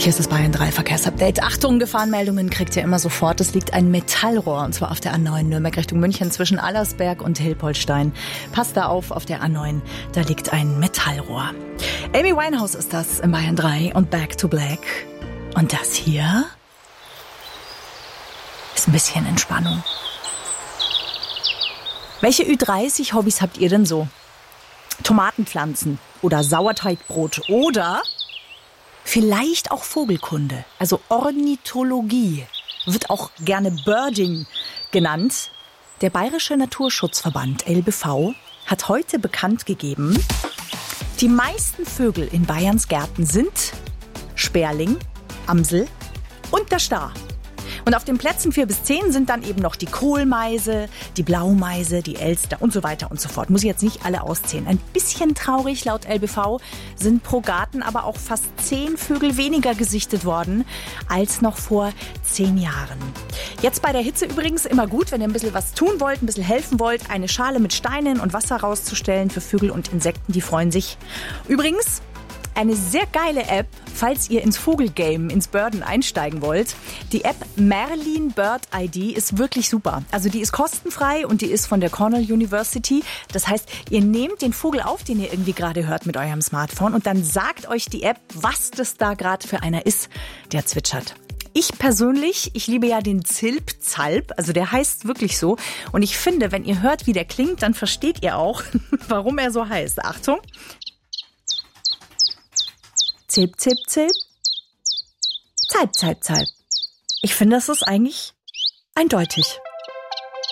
Hier ist das Bayern 3 Verkehrsupdate. Achtung, Gefahrenmeldungen kriegt ihr immer sofort. Es liegt ein Metallrohr, und zwar auf der A9 Nürnberg Richtung München zwischen Allersberg und Hilpoltstein. Passt da auf der A9, da liegt ein Metallrohr. Amy Winehouse ist das im Bayern 3 und Back to Black. Und das hier ist ein bisschen Entspannung. Welche Ü30-Hobbys habt ihr denn so? Tomatenpflanzen oder Sauerteigbrot oder vielleicht auch Vogelkunde, also Ornithologie, wird auch gerne Birding genannt. Der Bayerische Naturschutzverband LBV hat heute bekannt gegeben, die meisten Vögel in Bayerns Gärten sind Sperling, Amsel und der Star. Und auf den Plätzen 4 bis 10 sind dann eben noch die Kohlmeise, die Blaumeise, die Elster und so weiter und so fort. Muss ich jetzt nicht alle auszählen. Ein bisschen traurig, laut LBV sind pro Garten aber auch fast 10 Vögel weniger gesichtet worden als noch vor 10 Jahren. Jetzt bei der Hitze übrigens immer gut, wenn ihr ein bisschen was tun wollt, ein bisschen helfen wollt, eine Schale mit Steinen und Wasser rauszustellen für Vögel und Insekten, die freuen sich. Übrigens eine sehr geile App, falls ihr ins Vogelgame, ins Birden einsteigen wollt. Die App Merlin Bird ID ist wirklich super. Also die ist kostenfrei und die ist von der Cornell University. Das heißt, ihr nehmt den Vogel auf, den ihr irgendwie gerade hört mit eurem Smartphone, und dann sagt euch die App, was das da gerade für einer ist, der zwitschert. Ich persönlich, ich liebe ja den Zilp-Zalp, also der heißt wirklich so. Und ich finde, wenn ihr hört, wie der klingt, dann versteht ihr auch, warum er so heißt. Achtung! Zilp, zilp, zilp. Zalp, zalp, zalp. Ich finde, das ist eigentlich eindeutig.